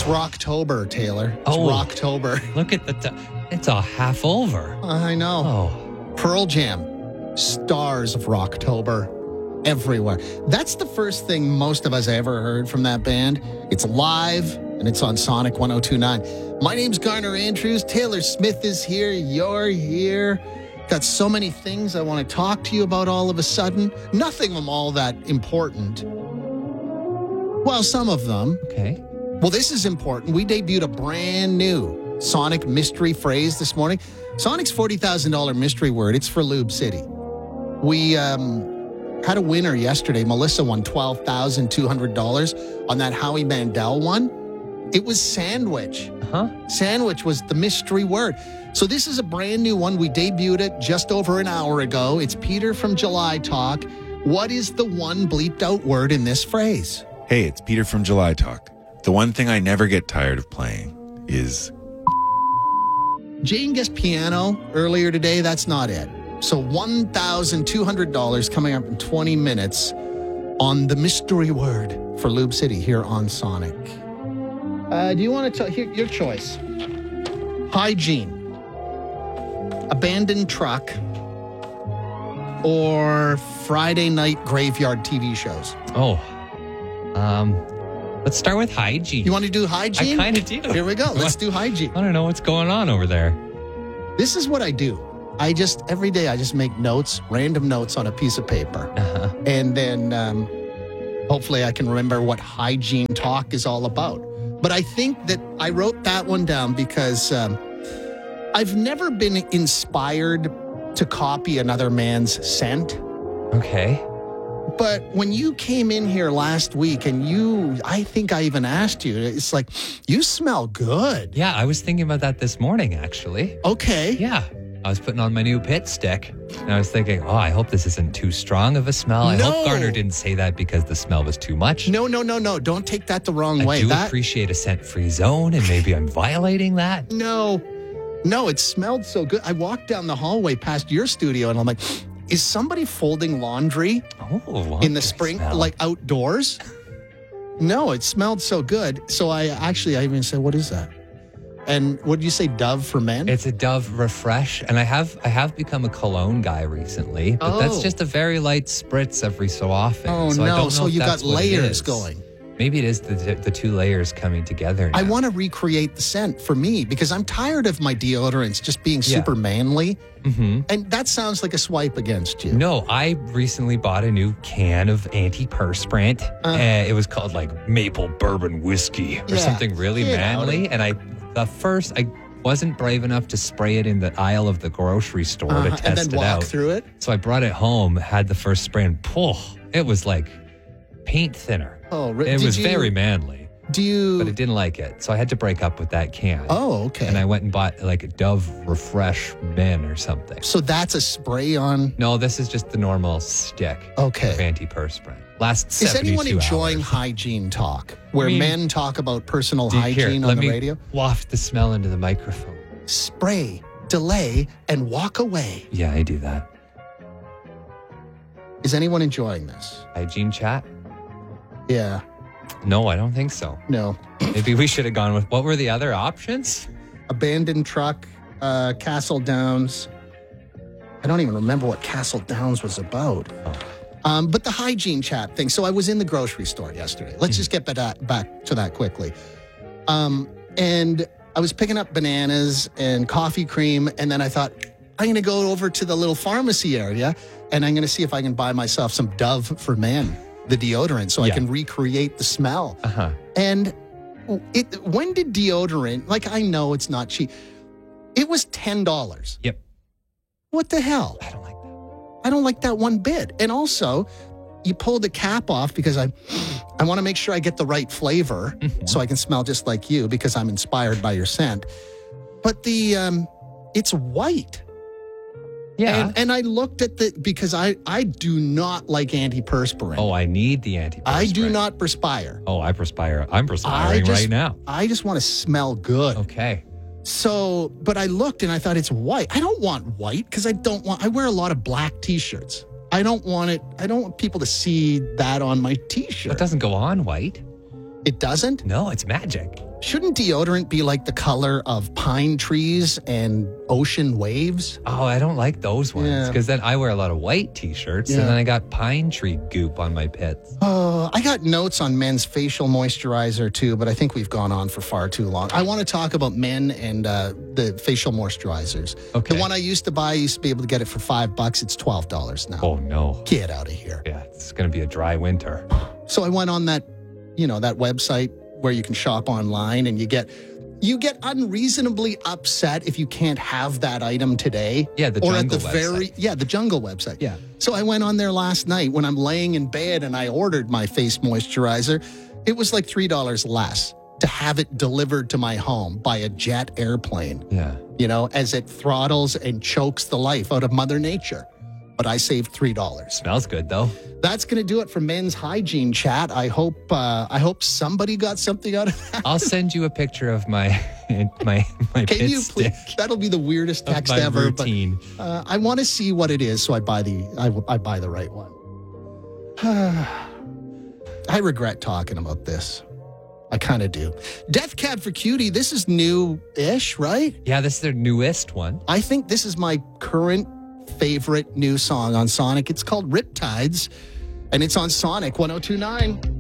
Rocktober, Taylor. It's Oh. Rocktober. Look at it's a half over. I know. Oh, Pearl Jam, stars of Rocktober everywhere. That's the first thing most of us ever heard from that band. It's live and it's on Sonic 1029. My name's Garner Andrews. Taylor Smith is here. You're here. Got so many things I want to talk to you about all of a sudden. Nothing of them all that important. Well, some of them. okay. Well, this is important. We debuted a brand new Sonic mystery phrase this morning. Sonic's $40,000 mystery word. It's for Lube City. We had a winner yesterday. Melissa won $12,200 on that Howie Mandel one. It was sandwich. Sandwich was the mystery word. So this is a brand new one. We debuted it just over an hour ago. It's Peter from July Talk. What is the one bleeped out word in this phrase? Hey, it's Peter from July Talk. The one thing I never get tired of playing is... Jane guessed piano earlier today. That's not it. So $1,200 coming up in 20 minutes on the mystery word for Lube City here on Sonic. Do you want to tell here your choice? Hygiene, abandoned truck, or Friday night graveyard TV shows? Oh, let's start with hygiene. You want to do hygiene? I kind of do. Here we go. Let's do hygiene. I don't know what's going on over there. This is what I do. Every day I just make notes, random notes on a piece of paper. And then hopefully I can remember what hygiene talk is all about. But I think that I wrote that one down because I've never been inspired to copy another man's scent. Okay. But when you came in here last week and I think I even asked you, it's like, you smell good. Yeah, I was thinking about that this morning, actually. Okay. Yeah. I was putting on my new pit stick, and I was thinking, I hope this isn't too strong of a smell. I hope Garner didn't say that because the smell was too much. No. Don't take that the wrong way. I do appreciate a scent-free zone, and maybe I'm violating that. No, it smelled so good. I walked down the hallway past your studio, and I'm like, is somebody folding laundry in the spring, like outdoors? No, it smelled so good. So I even said, what is that? And what did you say, Dove for men? It's a Dove Refresh, and I have become a cologne guy recently, but that's just a very light spritz every so often. Oh, so no. I don't know So if you that's got what it layers is. going. Maybe it is the two layers coming together now. I want to recreate the scent for me because I'm tired of my deodorants just being super manly. Mm-hmm. And that sounds like a swipe against you. No, I recently bought a new can of antiperspirant. It was called like Maple Bourbon Whiskey or something really manly. And I wasn't brave enough to spray it in the aisle of the grocery store to test and then it out. walk through it. So I brought it home, had the first spray, and it was like paint thinner. Oh, it was very manly. But I didn't like it, so I had to break up with that can. Oh, okay. And I went and bought like a Dove Refresh Men or something. So that's a spray on? No, this is just the normal stick of antiperspirant. Lasts 72 hours. Is anyone enjoying hours. hygiene talk, where men talk about personal hygiene on the radio? Waft the smell into the microphone. Spray, delay, and walk away. Yeah, I do that. Is anyone enjoying this? Hygiene chat? Yeah. No, I don't think so. No. Maybe we should have gone with, what were the other options? Abandoned truck, Castle Downs. I don't even remember what Castle Downs was about. But the hygiene chat thing. So I was in the grocery store yesterday. Let's just get back to that quickly. And I was picking up bananas and coffee cream. And then I thought, I'm going to go over to the little pharmacy area and I'm going to see if I can buy myself some Dove for Men, the deodorant, so I can recreate the smell. And when did deodorant, like I know it's not cheap, it was $10. Yep. What the hell? I don't like that. I don't like that one bit. And also, you pull the cap off because I want to make sure I get the right flavor so I can smell just like you because I'm inspired by your scent. But it's white. Yeah. And I looked at because I do not like antiperspirant. Oh, I need the antiperspirant. I do not perspire. Oh, I perspire. I'm perspiring right now. I just want to smell good. Okay. So, but I looked and I thought it's white. I don't want white because I wear a lot of black t-shirts. I don't want people to see that on my t-shirt. It doesn't go on white. It doesn't? No, it's magic. Shouldn't deodorant be like the color of pine trees and ocean waves? Oh, I don't like those ones because then I wear a lot of white t-shirts and then I got pine tree goop on my pits. Oh, I got notes on men's facial moisturizer too, but I think we've gone on for far too long. I want to talk about men and the facial moisturizers. Okay. The one I used to buy, I used to be able to get it for $5. It's $12 now. Oh, no. Get out of here. Yeah, it's going to be a dry winter. So I went on that website where you can shop online and you get unreasonably upset if you can't have that item today. Yeah, the Jungle website. The Jungle website. Yeah. So I went on there last night when I'm laying in bed and I ordered my face moisturizer. It was like $3 less to have it delivered to my home by a jet airplane. Yeah. As it throttles and chokes the life out of Mother Nature. But I saved $3. Smells good, though. That's going to do it for men's hygiene chat. I hope somebody got something out of that. I'll send you a picture of my Can pit you stick. please? That'll be the weirdest text my ever. routine. But I want to see what it is, so I buy the right one. I regret talking about this. I kind of do. Death Cab for Cutie. This is new-ish, right? Yeah, this is their newest one. I think this is my current favorite new song on Sonic. It's called Riptides, and it's on Sonic 102.9.